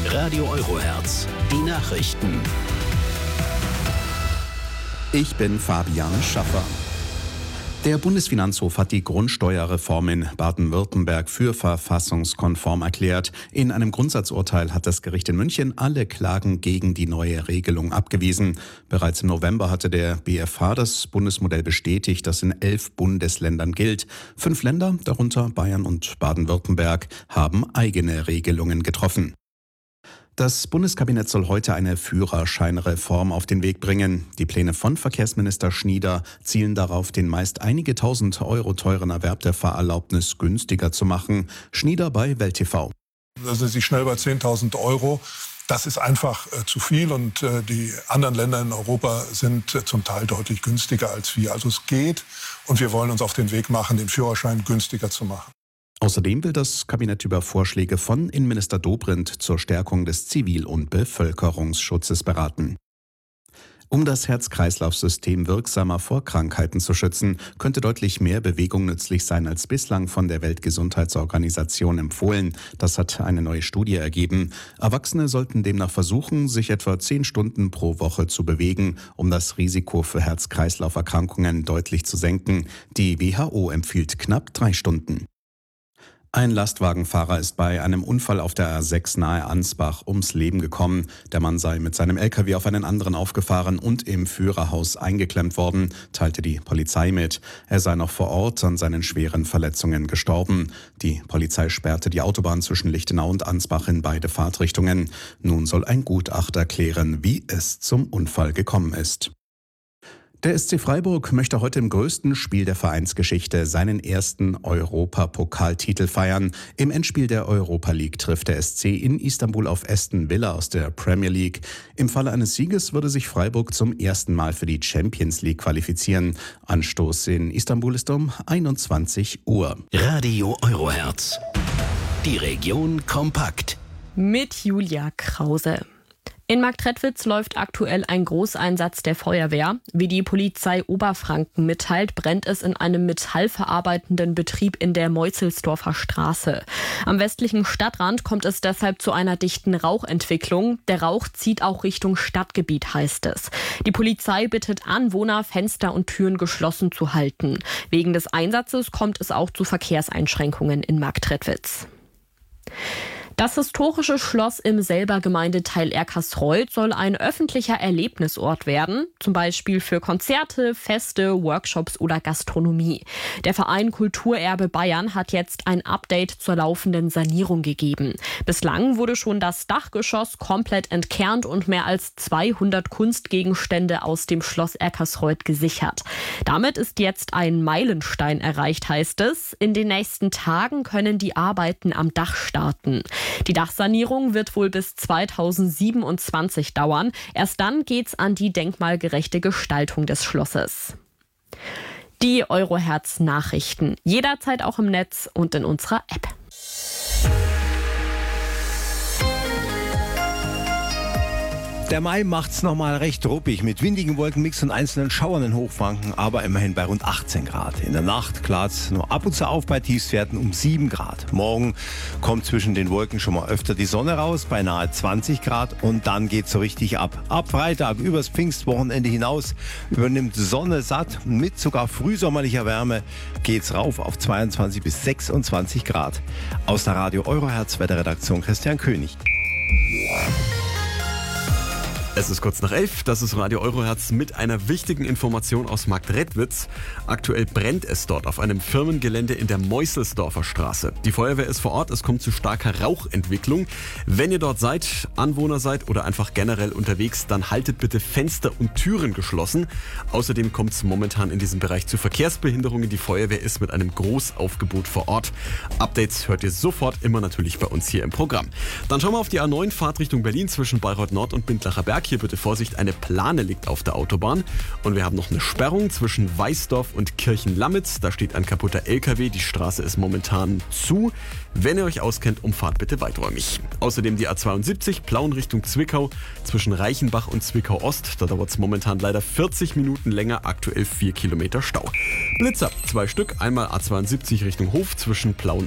Radio Eurohertz, die Nachrichten. Ich bin Fabian Schaffer. Der Bundesfinanzhof hat die Grundsteuerreform in Baden-Württemberg für verfassungskonform erklärt. In einem Grundsatzurteil hat das Gericht in München alle Klagen gegen die neue Regelung abgewiesen. Bereits im November hatte der BfH das Bundesmodell bestätigt, das in 11 Bundesländern gilt. 5 Länder, darunter Bayern und Baden-Württemberg, haben eigene Regelungen getroffen. Das Bundeskabinett soll heute eine Führerscheinreform auf den Weg bringen. Die Pläne von Verkehrsminister Schnieder zielen darauf, den meist einige tausend Euro teuren Erwerb der Fahrerlaubnis günstiger zu machen. Schnieder bei Welt TV. Da sind Sie schnell bei 10.000 Euro. Das ist einfach zu viel und die anderen Länder in Europa sind zum Teil deutlich günstiger als wir. Also es geht und wir wollen uns auf den Weg machen, den Führerschein günstiger zu machen. Außerdem will das Kabinett über Vorschläge von Innenminister Dobrindt zur Stärkung des Zivil- und Bevölkerungsschutzes beraten. Um das Herz-Kreislauf-System wirksamer vor Krankheiten zu schützen, könnte deutlich mehr Bewegung nützlich sein als bislang von der Weltgesundheitsorganisation empfohlen. Das hat eine neue Studie ergeben. Erwachsene sollten demnach versuchen, sich etwa 10 Stunden pro Woche zu bewegen, um das Risiko für Herz-Kreislauf-Erkrankungen deutlich zu senken. Die WHO empfiehlt knapp 3 Stunden. Ein Lastwagenfahrer ist bei einem Unfall auf der A6 nahe Ansbach ums Leben gekommen. Der Mann sei mit seinem LKW auf einen anderen aufgefahren und im Führerhaus eingeklemmt worden, teilte die Polizei mit. Er sei noch vor Ort an seinen schweren Verletzungen gestorben. Die Polizei sperrte die Autobahn zwischen Lichtenau und Ansbach in beide Fahrtrichtungen. Nun soll ein Gutachter klären, wie es zum Unfall gekommen ist. Der SC Freiburg möchte heute im größten Spiel der Vereinsgeschichte seinen ersten Europapokaltitel feiern. Im Endspiel der Europa League trifft der SC in Istanbul auf Aston Villa aus der Premier League. Im Falle eines Sieges würde sich Freiburg zum ersten Mal für die Champions League qualifizieren. Anstoß in Istanbul ist um 21 Uhr. Radio Eurohertz, die Region kompakt. Mit Julia Krause. In Marktredwitz läuft aktuell ein Großeinsatz der Feuerwehr. Wie die Polizei Oberfranken mitteilt, brennt es in einem metallverarbeitenden Betrieb in der Meusselsdorfer Straße. Am westlichen Stadtrand kommt es deshalb zu einer dichten Rauchentwicklung. Der Rauch zieht auch Richtung Stadtgebiet, heißt es. Die Polizei bittet Anwohner, Fenster und Türen geschlossen zu halten. Wegen des Einsatzes kommt es auch zu Verkehrseinschränkungen in Marktredwitz. Das historische Schloss im Selber Gemeindeteil Erkersreuth soll ein öffentlicher Erlebnisort werden, zum Beispiel für Konzerte, Feste, Workshops oder Gastronomie. Der Verein Kulturerbe Bayern hat jetzt ein Update zur laufenden Sanierung gegeben. Bislang wurde schon das Dachgeschoss komplett entkernt und mehr als 200 Kunstgegenstände aus dem Schloss Erkersreuth gesichert. Damit ist jetzt ein Meilenstein erreicht, heißt es. In den nächsten Tagen können die Arbeiten am Dach starten. Die Dachsanierung wird wohl bis 2027 dauern. Erst dann geht's an die denkmalgerechte Gestaltung des Schlosses. Die Eurohertz Nachrichten. Jederzeit auch im Netz und in unserer App. Der Mai macht's nochmal recht ruppig mit windigen Wolkenmix und einzelnen Schauern in Hochfranken, aber immerhin bei rund 18 Grad. In der Nacht klart's nur ab und zu auf bei Tiefstwerten um 7 Grad. Morgen kommt zwischen den Wolken schon mal öfter die Sonne raus, bei nahe 20 Grad und dann geht's so richtig ab. Ab Freitag übers Pfingstwochenende hinaus übernimmt Sonne satt. Mit sogar frühsommerlicher Wärme geht's rauf auf 22 bis 26 Grad. Aus der Radio Eurohertz Wetterredaktion Christian König. Es ist kurz nach 11, das ist Radio Eurohertz mit einer wichtigen Information aus Marktredwitz. Aktuell brennt es dort auf einem Firmengelände in der Meusselsdorfer Straße. Die Feuerwehr ist vor Ort, es kommt zu starker Rauchentwicklung. Wenn ihr dort seid, Anwohner seid oder einfach generell unterwegs, dann haltet bitte Fenster und Türen geschlossen. Außerdem kommt es momentan in diesem Bereich zu Verkehrsbehinderungen. Die Feuerwehr ist mit einem Großaufgebot vor Ort. Updates hört ihr sofort immer natürlich bei uns hier im Programm. Dann schauen wir auf die A9 Fahrt Richtung Berlin zwischen Bayreuth Nord und Bindlacher Berg. Hier bitte Vorsicht, eine Plane liegt auf der Autobahn. Und wir haben noch eine Sperrung zwischen Weißdorf und Kirchen-Lamitz. Da steht ein kaputter LKW. Die Straße ist momentan zu. Wenn ihr euch auskennt, umfahrt bitte weiträumig. Außerdem die A72 Plauen Richtung Zwickau zwischen Reichenbach und Zwickau Ost. Da dauert es momentan leider 40 Minuten länger, aktuell 4 Kilometer Stau. Blitzer, 2 Stück. Einmal A72 Richtung Hof zwischen Plauen